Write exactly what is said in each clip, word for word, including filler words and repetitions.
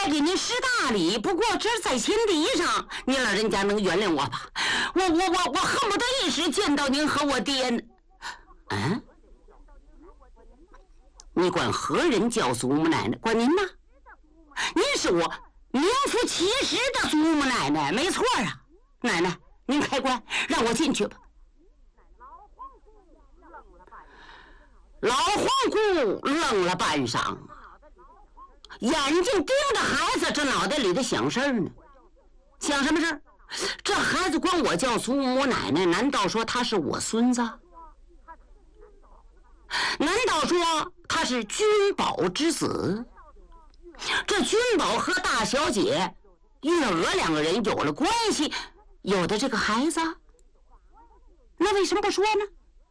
来给您施大礼，不过这是在前提上，您老人家能原谅我吧？我我我我恨不得一时见到您和我爹呢。嗯，你管何人叫祖母奶奶？管您吗？您是我名副其实的祖母奶奶，没错啊。奶奶，您开棺，让我进去吧。老皇姑愣了半晌，眼睛盯着孩子，这脑袋里的想事儿呢。想什么事儿？这孩子管我叫祖母奶奶，难道说他是我孙子？难道说他是君宝之子？这君宝和大小姐月娥两个人有了关系，有的这个孩子，那为什么不说呢？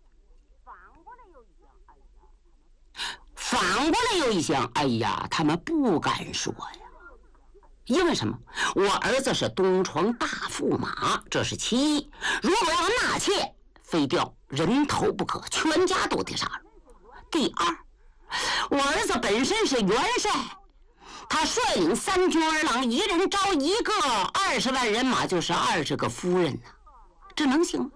反过来又一想，哎呀，他们不敢说呀。因为什么？我儿子是东床大驸马，这是其一。如果要纳妾，非掉人头不可，全家都得杀了。第二，我儿子本身是元帅，他率领三军儿郎，一人招一个，二十万人马就是二十个夫人呢、啊，这能行吗？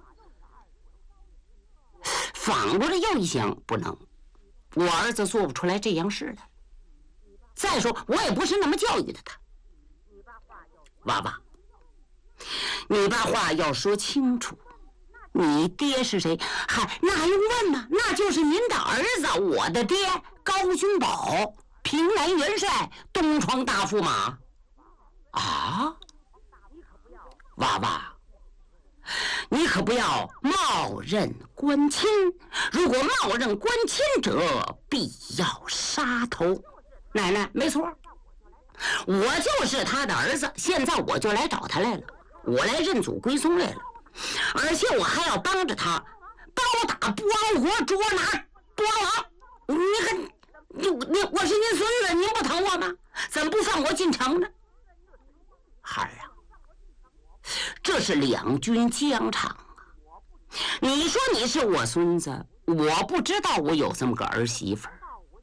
反过来又一想，不能。我儿子做不出来这样事来。再说，我也不是那么教育的他。娃娃，你把话要说清楚。你爹是谁？嗨，那还用问吗？那就是您的儿子，我的爹高君宝，平南元帅，东床大驸马。啊，娃娃，你可不要冒认官亲，如果冒认官亲者，必要杀头。奶奶，没错，我就是他的儿子，现在我就来找他来了，我来认祖归宗来了，而且我还要帮着他包打不安国，捉拿多王。你看，你你我是您孙子，您不疼我吗？怎么不放我进城呢？孩儿啊，这是两军疆场啊！你说你是我孙子，我不知道我有这么个儿媳妇儿，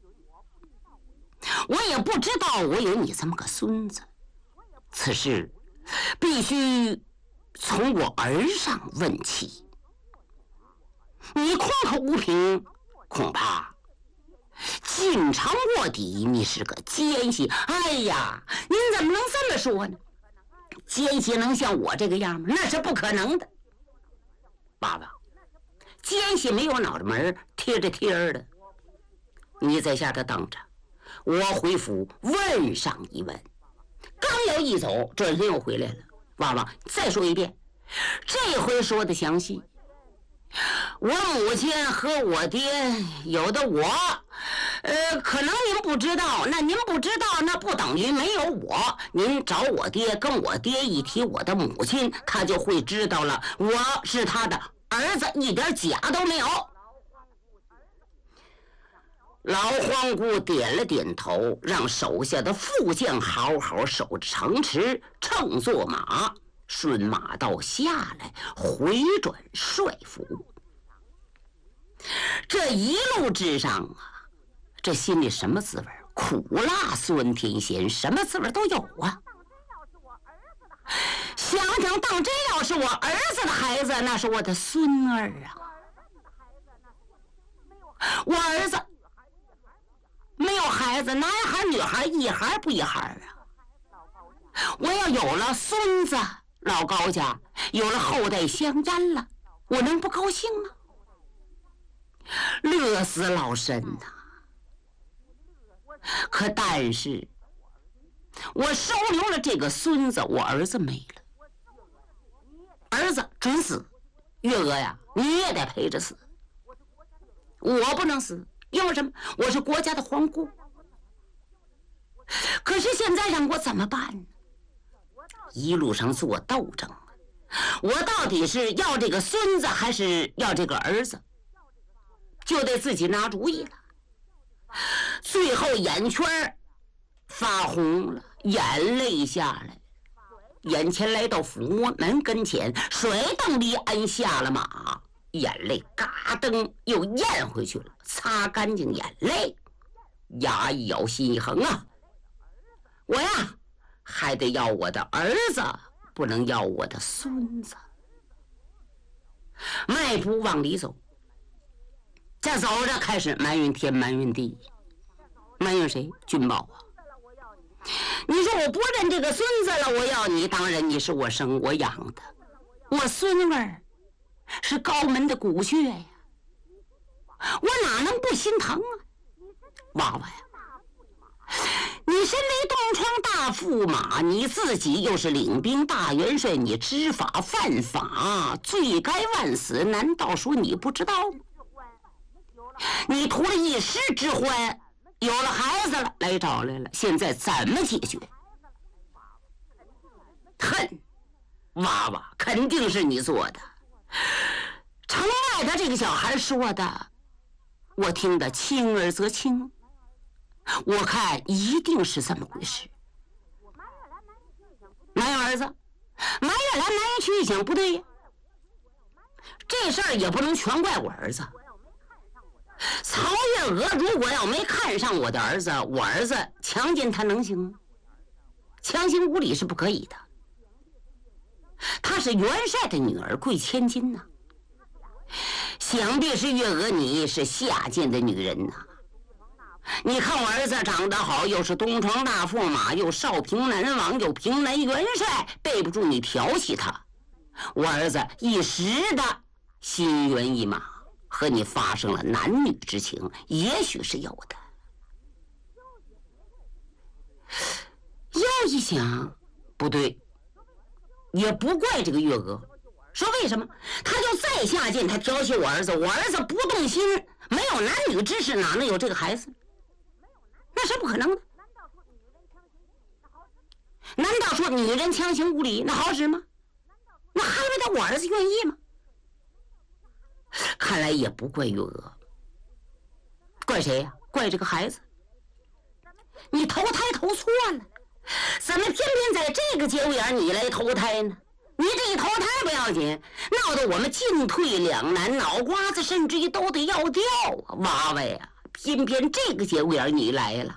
我也不知道我有你这么个孙子。此事必须从我儿上问起。你空口无凭，恐怕进城卧底，你是个奸细。哎呀，您怎么能这么说呢？奸细能像我这个样吗？那是不可能的。爸爸，奸细没有脑袋门，贴着贴儿的。你在下头等着，我回府问上一问。刚要一走，这人又回来了。娃娃，再说一遍，这回说的详细。我母亲和我爹有的我，呃，可能您不知道，那您不知道，那不等于没有我。您找我爹，跟我爹一提我的母亲，他就会知道了，我是他的儿子，一点假都没有。老皇姑点了点头，让手下的副将好好守着城池，乘坐马顺马道下来，回转帅府。这一路之上啊，这心里什么滋味？苦辣酸甜咸，什么滋味都有啊。想想，当真要是我儿子的孩子，那是我的孙儿啊。我儿子没有孩子，男孩女孩一孩不一孩啊。我要有了孙子，老高家有了后代香烟了，我能不高兴吗？乐死老身呐！可但是我收留了这个孙子，我儿子没了，儿子准死。月娥呀，你也得陪着死。我不能死，因为什么？我是国家的皇姑。可是现在让我怎么办呢？一路上做斗争，我到底是要这个孙子还是要这个儿子，就得自己拿主意了。最后眼圈发红了，眼泪下来，眼前来到府门跟前，水瞪里安下了马，眼泪嘎噔又咽回去了，擦干净眼泪，牙一咬，心一横啊，我呀还得要我的儿子，不能要我的孙子。迈步往里走，这走着开始埋怨天埋怨地。埋怨谁？君宝啊！你说我不认这个孙子了，我要你，当然你是我生我养的，我孙儿是高门的骨血呀，我哪能不心疼啊？娃娃呀，你身为东窗大驸马，你自己又是领兵大元帅，你知法犯法，罪该万死，难道说你不知道吗？你图了一时之欢，有了孩子了，来找来了，现在怎么解决？恨，娃娃肯定是你做的。城外的这个小孩说的，我听得轻而则轻，我看一定是这么回事。埋怨儿子，埋怨来埋怨去，一想不对呀，这事儿也不能全怪我儿子。曹月娥如果要没看上我的儿子，我儿子强奸他能行吗？强行无理是不可以的。她是元帅的女儿，贵千金呐、啊。想必是月娥你是下贱的女人呐、啊。你看我儿子长得好，又是东床大驸马，又少平南王，又平南元帅，背不住你调戏他。我儿子一时的心猿意马，和你发生了男女之情，也许是有的。又一想，不对，也不怪这个月娥。说为什么？他就再下贱，他调戏我儿子，我儿子不动心，没有男女之事，哪能有这个孩子？那是不可能的。难道说女人强行无理，那好使吗？那还为他我儿子愿意吗？看来也不怪月娥，怪谁呀、啊？怪这个孩子。你投胎投错了，怎么偏偏在这个节骨眼你来投胎呢？你这一投胎不要紧，闹得我们进退两难，脑瓜子甚至于都得要掉啊！娃娃呀，偏偏这个节骨眼你来了。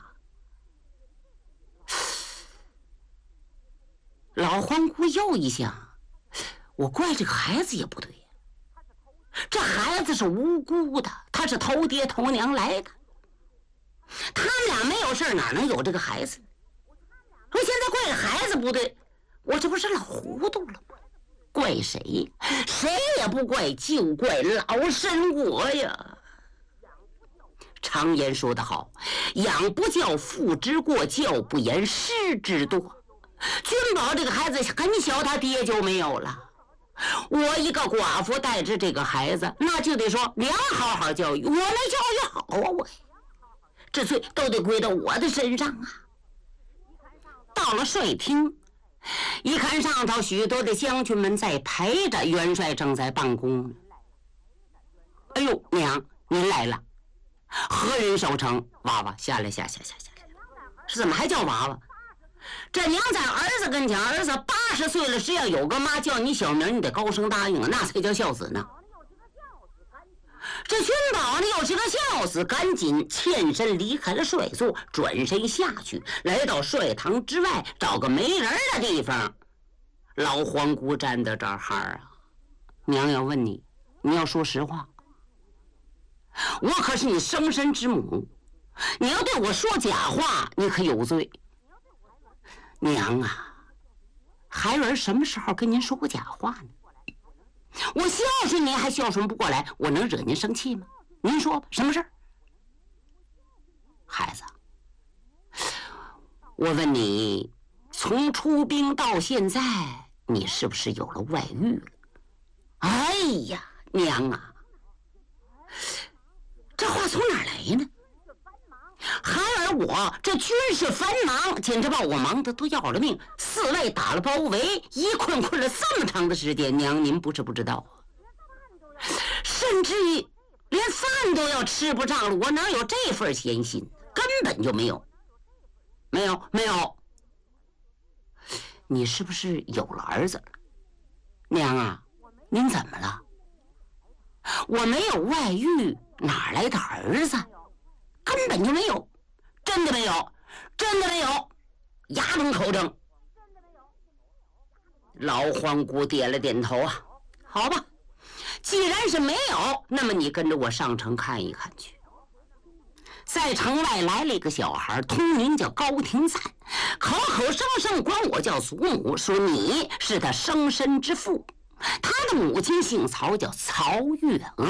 老皇姑又一想，我怪这个孩子也不对，这孩子是无辜的，他是偷爹偷娘来的，他们俩没有事，哪能有这个孩子？我现在怪孩子不对，我这不是老糊涂了吗？怪谁？谁也不怪，就怪老身我呀。常言说得好，养不教，父之过；教不严，师之惰。君宝这个孩子很小，他爹就没有了。我一个寡妇带着这个孩子，那就得说娘好好教育，我没教育好啊，我这罪都得归到我的身上啊。到了帅厅，一看上头许多的将军们在陪着，元帅正在办公。哎呦，娘您来了，何人守城？娃娃下来下下下下来，是怎么还叫娃娃？这娘在儿子跟前，儿子八十岁了，只要有个妈叫你小名，你得高声答应，那才叫孝子呢。这君宝呢又是个孝子，赶紧欠身离开了帅座，转身下去，来到帅堂之外，找个没人的地方。老皇姑站在这儿哈啊，娘要问你，你要说实话，我可是你生身之母，你要对我说假话，你可有罪。娘啊，孩儿什么时候跟您说过假话呢？我孝顺您还孝顺不过来，我能惹您生气吗？您说吧，什么事儿？孩子，我问你，从出兵到现在，你是不是有了外遇了？哎呀，娘啊，这话从哪儿来呢？孩儿我这军事繁忙，简直把我忙得都要了命，四外打了包围，一困困了这么长的时间，娘您不是不知道，甚至于连饭都要吃不上了，我哪有这份闲心？根本就没有，没有没有。你是不是有了儿子了？娘啊，您怎么了？我没有外遇，哪来的儿子？根本就没有，真的没有，真的没有，牙中口证， 老黄姑点了点头啊，好吧，既然是没有，那么你跟着我上城看一看去。在城外来了一个小孩，通名叫高廷赞，口口声声管我叫祖母，说你是他生身之父。他的母亲姓曹，叫曹月娥。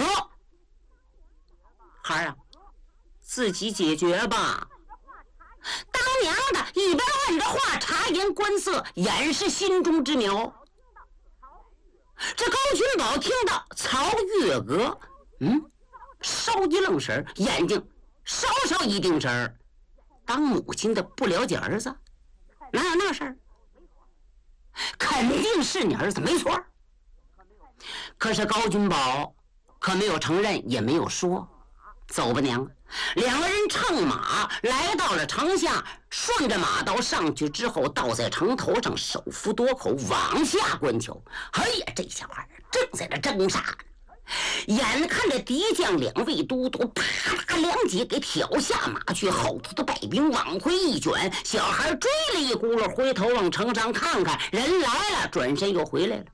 孩儿啊，自己解决吧。当娘的一边问着话，察言观色，掩饰心中之苗。这高君宝听到曹月娥，嗯，稍一愣神，眼睛稍稍一定神儿。当母亲的不了解儿子，哪有那事儿？肯定是你儿子，没错。可是高君宝可没有承认，也没有说。走吧，娘。两个人乘马来到了城下，顺着马道上去之后，倒在城头上，手扶垛口往下观瞧。哎呀，这小孩正在这挣扎呢，眼看着敌将两位都督啪啦两戟给挑下马去，后头的败兵往回一卷，小孩追了一轱辘，回头往城上看看，人来了，转身又回来了。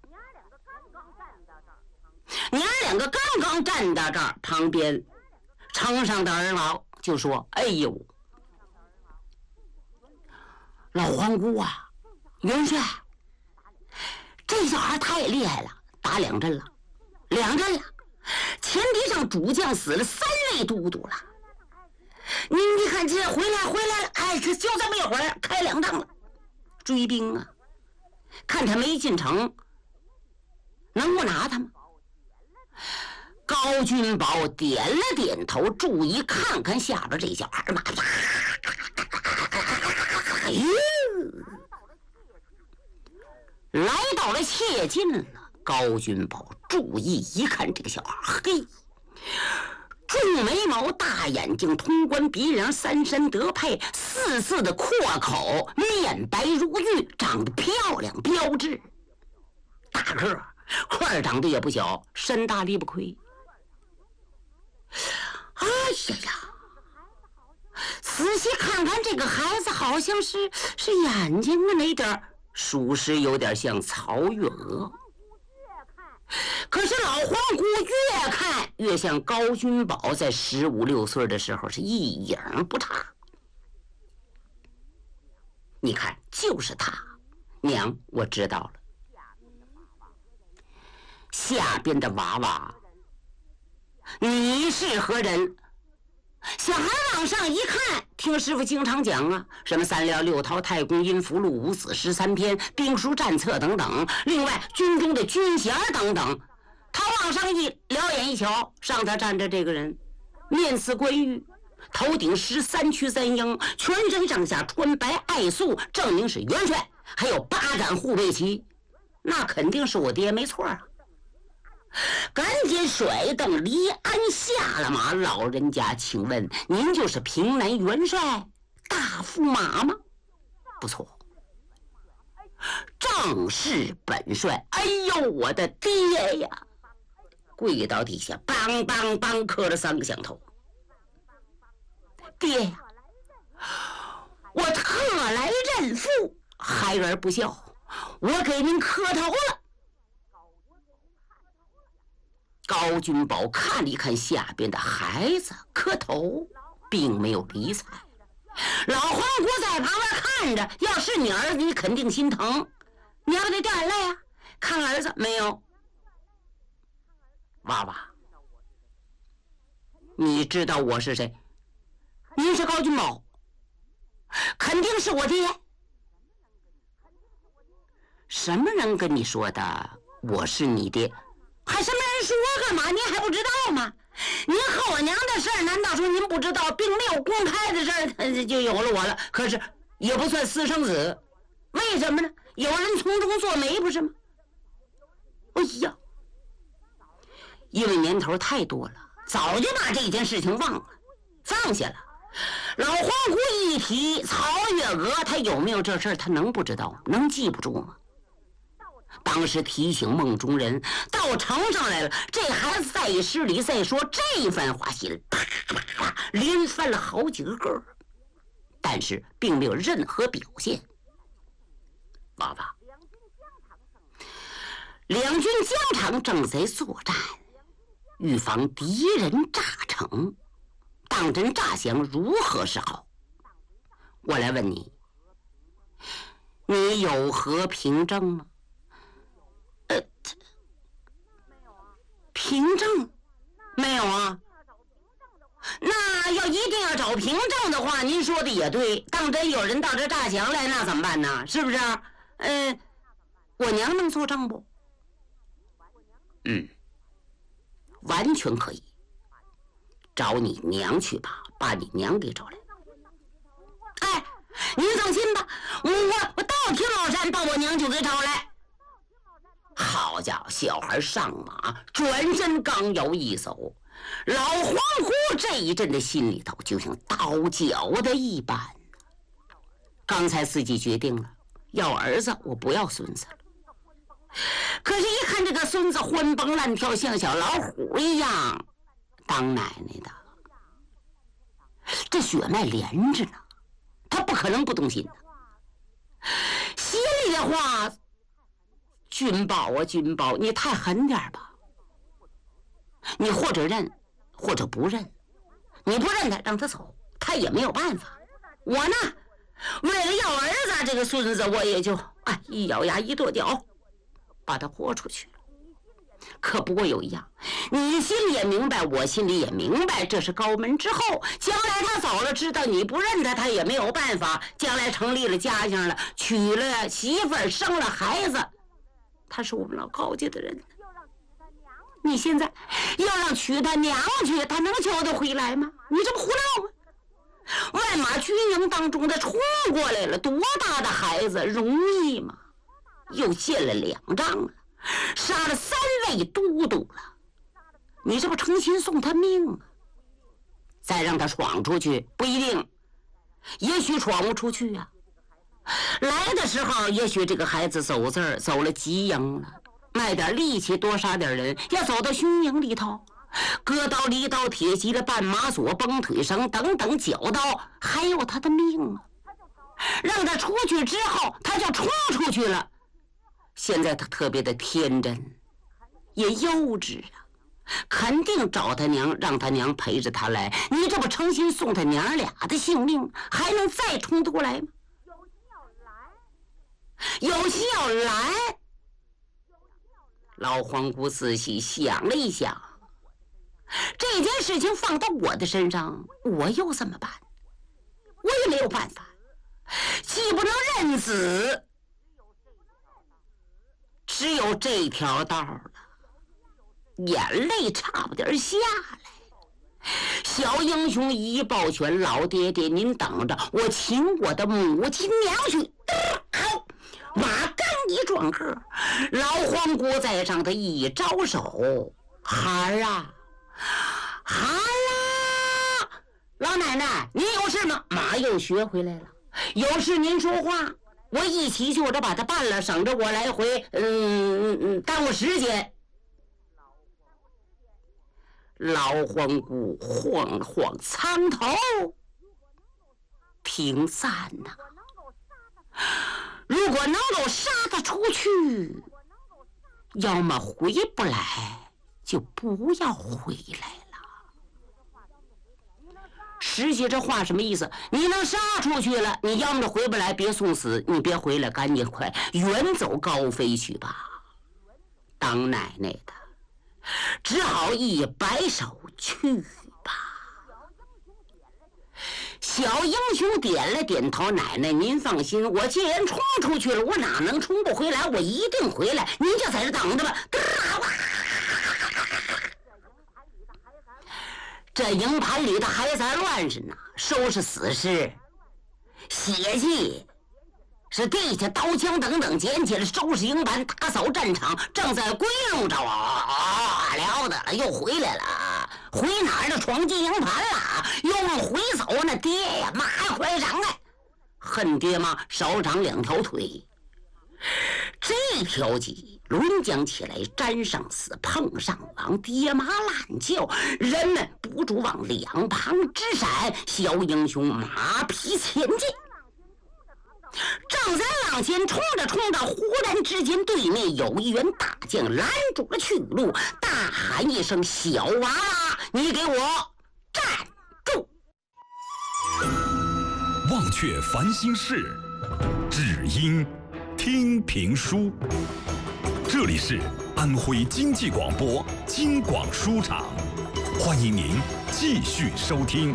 娘两个刚刚站到这儿，旁边城上的儿老就说：“哎呦，老皇姑啊，元帅，这小孩太厉害了，打两阵了，两阵了，前敌上主将死了三位都督了。你你看这回来回来了，哎，这就这么一会儿开两仗了，追兵啊，看他没进城，能不拿他吗？”高君宝点了点头，注意看看下边这小孩嘛，来到了切近了。高君宝注意一看这个小孩，嘿，重眉毛，大眼睛，通关鼻梁，三身得配，四四的阔口，面白如玉，长得漂亮标致，大个儿，块长得也不小，身大力不亏。哎呀呀！仔细看看这个孩子，好像是是眼睛的那点儿，属实有点像曹月娥。可是老皇姑越看越像高君宝在十五六岁的时候，是一影不差。你看，就是他。娘，我知道了。下边的娃娃，你是何人？小孩往上一看，听师傅经常讲啊，什么三辽六韬太公阴符录五子十三篇兵书战策等等，另外军中的军衔等等。他往上一撩眼一瞧，上头站着这个人，面似关羽，头顶十三曲三鹰，全身上下穿白爱素，证明是元帅，还有八杆护卫旗，那肯定是我爹没错啊。赶紧甩蹬离鞍下了马，老人家请问您就是平南元帅大驸马吗？不错，正是本帅。哎呦，我的爹呀！跪到地下，梆梆梆磕了三个响头。爹呀，我特来认父，孩儿不孝，我给您磕头了。高君宝看了一看下边的孩子，磕头，并没有理睬。老皇姑在旁边看着，要是你儿子，你肯定心疼，你要不得掉眼泪啊？看儿子没有？娃娃，你知道我是谁？您是高君宝，肯定是我爹。什么人跟你说的我是你爹？还什么人说干嘛？您还不知道吗？您和我娘的事儿，难道说您不知道？并没有公开的事儿，就有了我了。可是也不算私生子，为什么呢？有人从中作媒，不是吗？哎呀，因为年头太多了，早就把这件事情忘了，放下了。老皇姑一提曹月娥，他有没有这事儿？他能不知道？能记不住吗？当时提醒梦中人，到城上来了，这孩子再失礼再说这番话，心里啪啪啪连翻了好几个个，但是并没有任何表现。娃娃， 两军疆场正在作战，预防敌人炸城。当真诈降如何是好？我来问你，你有何凭证吗？呃，凭证没有啊？那要一定要找凭证的话，您说的也对。当真有人到这诈降来，那怎么办呢？是不是？呃，我娘能作证不？嗯，完全可以。找你娘去吧，把你娘给找来。哎，您放心吧，我我我到天老山把我娘就给找来。好家伙，小孩上马，转身刚要一走，老黄胡这一阵的心里头就像刀绞的一般。刚才自己决定了要儿子，我不要孙子了。可是，一看这个孙子混蹦乱跳，像小老虎一样，当奶奶的，这血脉连着呢，他不可能不动心的。心里的话，君宝啊，君宝，你太狠点吧！你或者认，或者不认。你不认他，让他走，他也没有办法。我呢，为了要儿子这个孙子，我也就哎一咬牙一跺脚，把他豁出去了。可不过有一样，你心里也明白，我心里也明白，这是高门之后，将来他走了，知道你不认他，他也没有办法。将来成立了家乡了，娶了媳妇儿，生了孩子，他是我们老高家的人。你现在要让娶他娘去，他能求得回来吗？你这不胡闹吗？万马军营当中的冲过来了，多大的孩子容易吗？又献了两仗了，杀了三位都督了，你这不诚心送他命啊？再让他闯出去不一定，也许闯不出去啊。来的时候也许这个孩子走字儿走了吉营了，卖点力气多杀点人，要走到军营里头，割刀离刀铁骑的绊马索绷腿绳等等绞刀，还有他的命啊。让他出去之后他就冲出去了。现在他特别的天真也幼稚啊，肯定找他娘，让他娘陪着他来。你这不诚心送他娘俩的性命，还能再冲得过来吗？有心要来。老黄姑仔细想了一想，这件事情放到我的身上，我又怎么办？我也没有办法，既不能认死，只有这条道了。眼泪差不点下来。小英雄一抱拳，老爹爹您等着，我请我的母亲娘去。马刚一撞个，老黄姑在上头一招手，孩儿啊，孩儿啊，老奶奶您有事吗？马又学回来了，有事您说话，我一起就着把他办了，省着我来回嗯嗯耽误时间。老黄姑晃了晃苍头，平赞呐、啊，如果能够杀他出去，要么回不来，就不要回来了。实际这话什么意思？你能杀出去了，你要么回不来，别送死，你别回来，赶紧快远走高飞去吧。当奶奶的只好一摆手去吧。小英雄点了点头，奶奶您放心，我既然冲出去了，我哪能冲不回来？我一定回来，您就在这等着吧。这营盘里的还在乱着呢，收拾死尸，血迹是地下刀枪等等捡起来，收拾营盘，打扫战场，正在归路着啊，了得了，又回来了。回哪儿呢？闯进营盘了，又往回走。那爹呀，妈呀，快上来！恨爹妈少长两条腿。这条脊轮将起来，沾上死，碰上王，爹妈烂叫，人们不住往两旁直闪。小英雄马匹前进，正在往前冲着冲着，忽然之间对面有一员大将拦住了去路，大喊一声：“小娃娃，你给我站住！” 忘却烦心事，只因听评书。这里是安徽经济广播京广书场，欢迎您继续收听。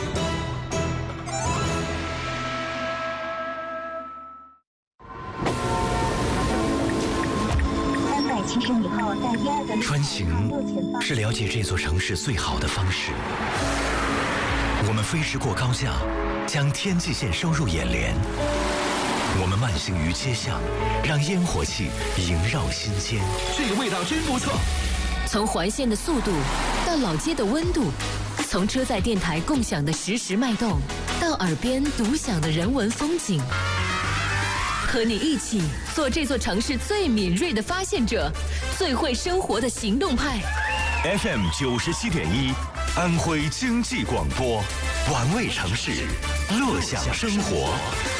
穿行是了解这座城市最好的方式。我们飞驰过高架，将天际线收入眼帘。我们慢行于街巷，让烟火气萦绕心间。 这个味道真不错。 从环线的速度到老街的温度，从车载电台共享的实时脉动，到耳边独享的人文风景。和你一起做这座城市最敏锐的发现者，最会生活的行动派。 F M 九十七点一，安徽经济广播，玩味城市，乐享生活。